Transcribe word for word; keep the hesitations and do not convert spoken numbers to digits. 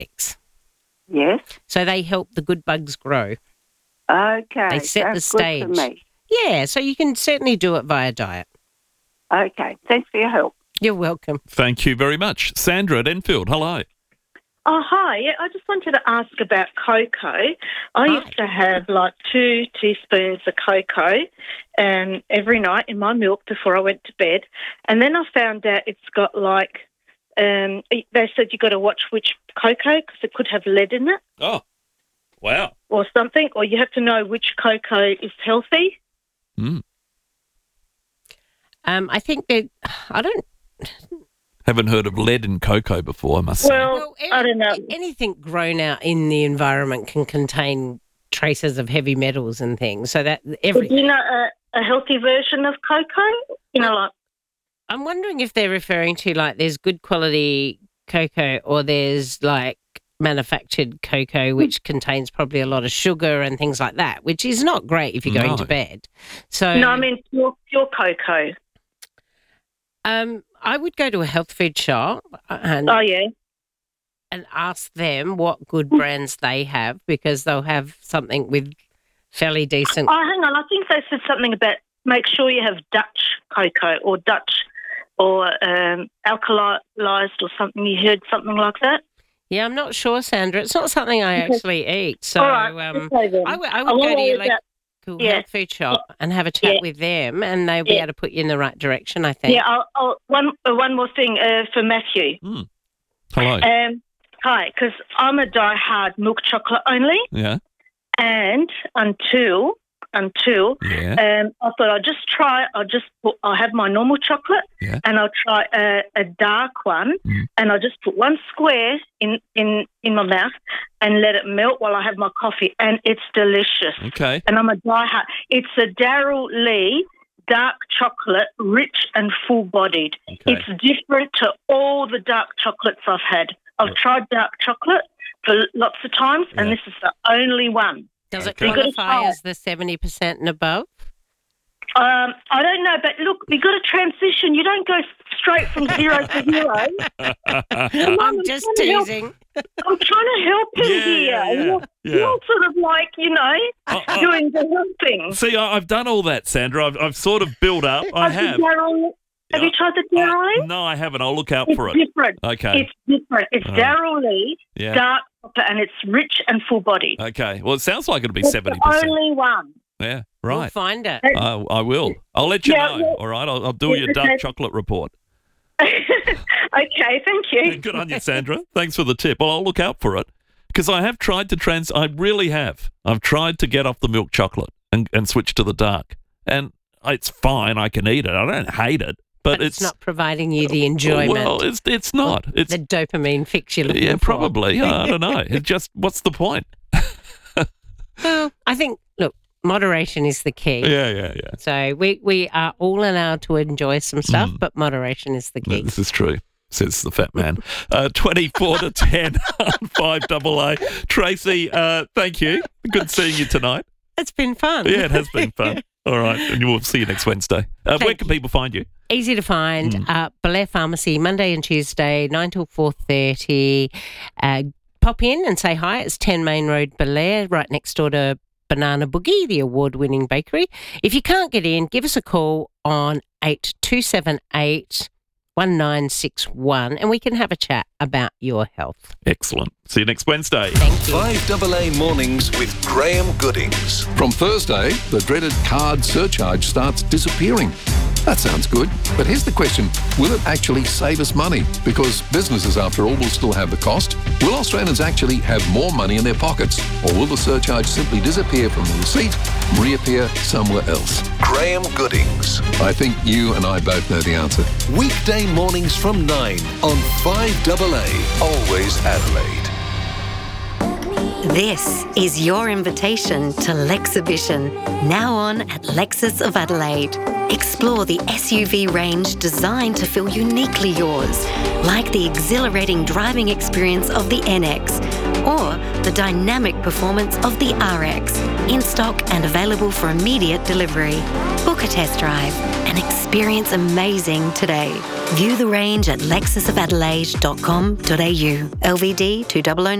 probiotics. Yes. So they help the good bugs grow. Okay. They set That's the stage. Good for me. Yeah, so you can certainly do it via diet. Okay. Thanks for your help. You're welcome. Thank you very much. Sandra at Enfield, hello. Oh, hi. Yeah, I just wanted to ask about cocoa. I Hi. used to have like two teaspoons of cocoa um, every night in my milk before I went to bed. And then I found out it's got like, um, they said you got to watch which cocoa because it could have lead in it Oh, wow. or something, or you have to know which cocoa is healthy. Mm. Um, I think that, I don't... Haven't heard of lead in cocoa before, I must say. Well, Well, I don't know. Anything grown out in the environment can contain traces of heavy metals and things. So that Do everything. you know a, a healthy version of cocoa? You know, like, I'm wondering if they're referring to like there's good quality cocoa or there's like manufactured cocoa which contains probably a lot of sugar and things like that, which is not great if you're going No. to bed. So no, I mean pure, pure cocoa. um, I would go to a health food shop and Oh, yeah. and ask them what good brands they have because they'll have something with fairly decent. Oh, hang on. I think they said something about make sure you have Dutch cocoa or Dutch or um, alkalized or something. You heard something like that? Yeah, I'm not sure, Sandra. It's not something I Okay. actually eat. So All right. um, okay, then. I would, I I would won't go to worry your about- local yeah. health food shop and have a chat Yeah. with them and they'll be Yeah. able to put you in the right direction, I think. Yeah, I'll, I'll, one, uh, one more thing uh, for Matthew. Mm. Hello. Um, hi, because I'm a die-hard milk chocolate only, yeah. and until until Yeah. um, I thought I'll just try. I'll just put. I'll have my normal chocolate, Yeah. and I'll try a, a dark one, Mm. and I'll just put one square in, in in my mouth and let it melt while I have my coffee, and it's delicious. Okay. And I'm a die-hard. It's a Daryl Lee dark chocolate, rich and full-bodied. Okay. It's different to all the dark chocolates I've had. I've Yeah. tried dark chocolate for lots of times, and Yeah. this is the only one. Does it Okay. You gotta qualify try. as the seventy percent and above? Um, I don't know, but look, you've got to transition. You don't go straight from zero to hero. I'm I'm just trying to help- teasing. I'm trying to help him Yeah, here. yeah, yeah, You're, yeah. you're sort of like, you know, Oh, oh. doing the helping. See, I, I've done all that, Sandra. I've, I've sort of built up. I Have you have. Daryl- Have Yeah. you tried the Daryl I- Lee? no, I haven't. I'll look out It's for it. different. Okay. It's different. It's Oh. Daryl Lee, Yeah. dark chocolate, and it's rich and full-bodied. Okay. Well, it sounds like it'll be It's seventy the percent. only one. Yeah. We'll Right. find it. I, I will. I'll let you Yeah, know. well- All right. I'll, I'll do Yeah, your dark okay. chocolate report. Okay, thank you. Good on you, Sandra. Thanks for the tip. Well, I'll look out for it because I have tried to trans. I really have. I've tried to get off the milk chocolate and, and switch to the dark, and it's fine. I can eat it. I don't hate it, but, But it's, not providing you the enjoyment. Well, it's it's not. It's the dopamine fix you're looking yeah, for. probably. I don't know. It's just what's the point? Well, I think, look, moderation is the key. Yeah, yeah, yeah. So we, we are all allowed to enjoy some stuff, Mm. but moderation is the key. This is true, says the fat man. Uh, twenty-four to ten on five double A. Tracy, uh, thank you. Good seeing you tonight. It's been fun. Yeah, it has been fun. All right, and we'll see you next Wednesday. Uh, where Thank can you. people find you? Easy to find. Mm. Uh, Belair Pharmacy, Monday and Tuesday, nine till four thirty. Uh, pop in and say hi. It's ten Main Road, Belair, right next door to Banana Boogie, the award-winning bakery. If you can't get in, give us a call on eight two seven eight, one nine six one and we can have a chat about your health. Excellent. See you next Wednesday. Thank you. five double A Mornings with Graham Goodings. From Thursday, the dreaded card surcharge starts disappearing. That sounds good. But here's the question. Will it actually save us money? Because businesses, after all, will still have the cost. Will Australians actually have more money in their pockets? Or will the surcharge simply disappear from the receipt and reappear somewhere else? Graham Goodings. I think you and I both know the answer. Weekday mornings from nine on five double A. Always Adelaide. This is your invitation to Lexhibition, now on at Lexus of Adelaide. Explore the S U V range designed to feel uniquely yours, like the exhilarating driving experience of the N X, or the dynamic performance of the R X, in stock and available for immediate delivery. Book a test drive and experience amazing today. View the range at lexus of adelaide dot com dot a u. L V D two zero zero